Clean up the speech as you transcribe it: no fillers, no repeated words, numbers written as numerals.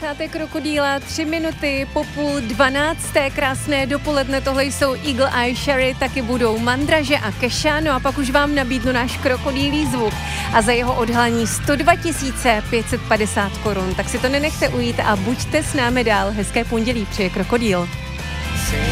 Posloucháte Krokodýla 3 minuty po 11:30. Krásné dopoledne, tohle jsou Eagle Eye Cherry, taky budou Mandraže a Kesha, no a pak už vám nabídnu náš krokodýlí zvuk a za jeho odhalení 102 550 korun. Tak si to nenechte ujít a buďte s námi dál. Hezké pondělí, přeje Krokodýl.